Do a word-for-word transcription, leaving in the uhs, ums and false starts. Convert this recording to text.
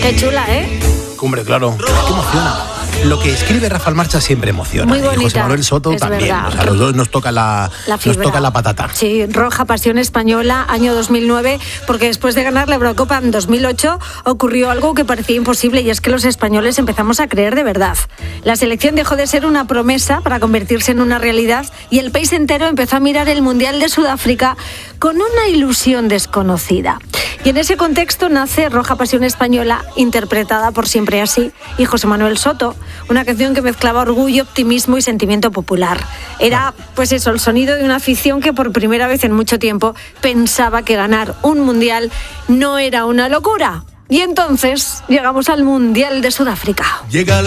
Qué chula, ¿eh? Hombre, claro, qué emociona. Lo que escribe Rafael Marcha siempre emociona. Muy bonita, y José Manuel Soto es también. verdad. O sea, los dos nos toca la, La nos toca la patata. Sí, Roja Pasión Española, año dos mil nueve, porque después de ganar la Eurocopa en dos mil ocho ocurrió algo que parecía imposible, y es que los españoles empezamos a creer de verdad. La selección dejó de ser una promesa para convertirse en una realidad, y el país entero empezó a mirar el Mundial de Sudáfrica con una ilusión desconocida. Y en ese contexto nace Roja Pasión Española, interpretada por Siempre Así y José Manuel Soto, una canción que mezclaba orgullo, optimismo y sentimiento popular. Era, pues eso, el sonido de una afición que por primera vez en mucho tiempo pensaba que ganar un mundial no era una locura. Y entonces llegamos al Mundial de Sudáfrica. Llega